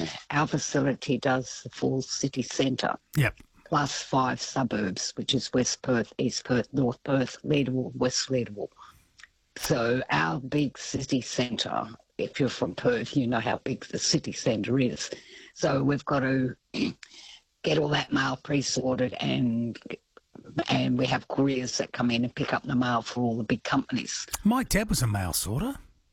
our facility does the full city centre. Yep. Plus 5 suburbs, which is West Perth, East Perth, North Perth, Leederville, West Leederville. So our big city centre, if you're from Perth, you know how big the city centre is. So we've got to get all that mail pre-sorted, and we have couriers that come in and pick up the mail for all the big companies. My dad was a mail sorter.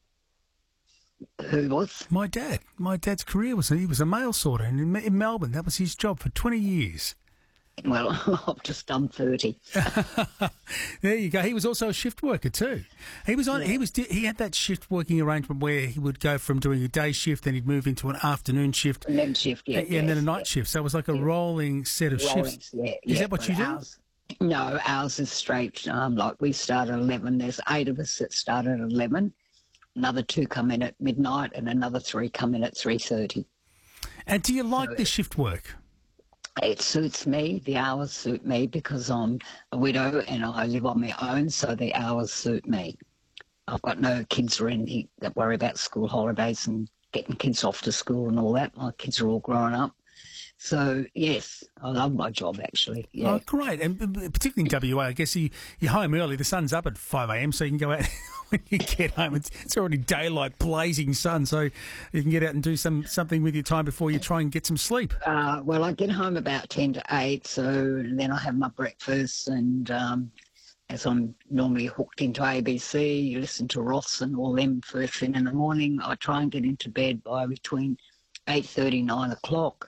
Who was? My dad. My dad's career was he was a mail sorter in Melbourne. That was his job for 20 years. Well, I've just done 30. There you go. He was also a shift worker too. He was on. Yeah. He had that shift working arrangement where he would go from doing a day shift, then he'd move into an afternoon shift, And then shift, yeah. and then a night shift. So it was like a rolling set of shifts. Yeah, Is that what you do? No, ours is straight. Like we start at 11. There's 8 of us that start at 11. Another 2 come in at midnight, and another 3 come in at 3:30. And do you like the shift work? It suits me. The hours suit me because I'm a widow and I live on my own, so the hours suit me. I've got no kids or anything that worry about school holidays and getting kids off to school and all that. My kids are all grown up. So, yes, I love my job, actually. Yeah. Oh, great. And particularly in WA, I guess you're home early. The sun's up at 5 a.m, so you can go out when you get home. It's already daylight, blazing sun, so you can get out and do something with your time before you try and get some sleep. Well, I get home about 10 to 8, so then I have my breakfast, and as I'm normally hooked into ABC, you listen to Ross and all them first thing in the morning. I try and get into bed by between 8:30, 9 o'clock.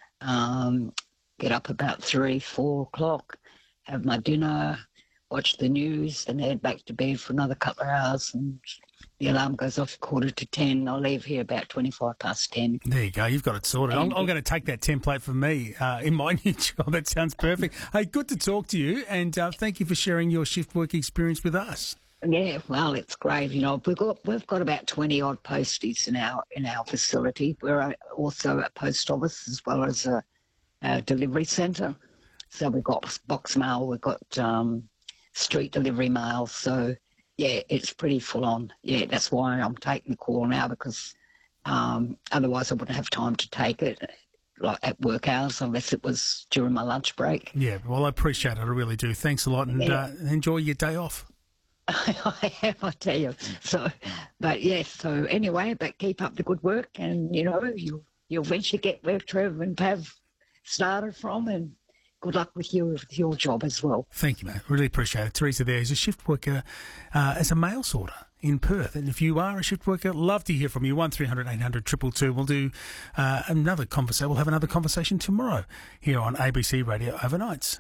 Get up about 3, 4 o'clock, have my dinner, watch the news, and head back to bed for another couple of hours. And the alarm goes off at 9:45. I'll leave here about 10:25. There you go. You've got it sorted. I'm going to take that template for me in my new job. That sounds perfect. Hey, good to talk to you, and thank you for sharing your shift work experience with us. Yeah, well, it's great. You know, we've got about 20 odd posties in our facility. We're also a post office as well as a delivery centre. So we've got box mail, we've got street delivery mail. So yeah, it's pretty full on. Yeah, that's why I'm taking the call now, because otherwise I wouldn't have time to take it like at work hours unless it was during my lunch break. Yeah, well, I appreciate it. I really do. Thanks a lot, and enjoy your day off. I am, I tell you. So, but yes. So anyway, but keep up the good work, and you know you'll eventually get where Trev and Pav started from, and good luck with your job as well. Thank you, mate. Really appreciate it. Teresa there is a shift worker as a mail sorter in Perth, and if you are a shift worker, love to hear from you. 1300 800 222. We'll do another conversation. We'll have another conversation tomorrow here on ABC Radio Overnights.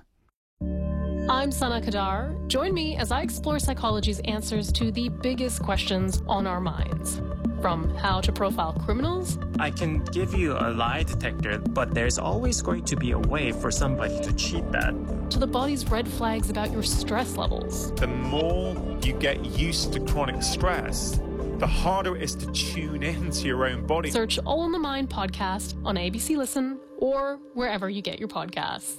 I'm Sana Kadar. Join me as I explore psychology's answers to the biggest questions on our minds. From how to profile criminals. I can give you a lie detector, but there's always going to be a way for somebody to cheat that. To the body's red flags about your stress levels. The more you get used to chronic stress, the harder it is to tune into your own body. Search All in the Mind podcast on ABC Listen or wherever you get your podcasts.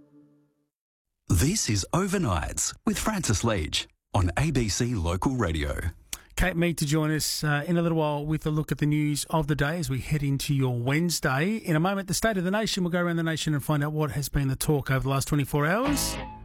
This is Overnights with Francis Leach on ABC Local Radio. Kate Mead to join us in a little while with a look at the news of the day as we head into your Wednesday. In a moment, the State of the Nation. We'll go around the nation and find out what has been the talk over the last 24 hours.